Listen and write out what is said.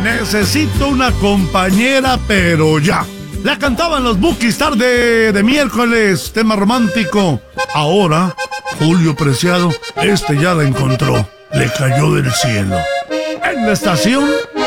Necesito una compañera, pero ya. La cantaban los Bukis tarde de miércoles, tema romántico. Ahora, Julio Preciado, ya la encontró. Le cayó del cielo. En la estación